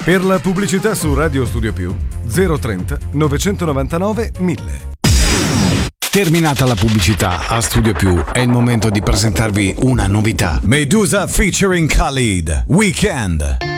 Per la pubblicità su Radio Studio Più 030 999 1000. Terminata la pubblicità, a Studio Più è il momento di presentarvi una novità. Medusa featuring Khalid, Weekend.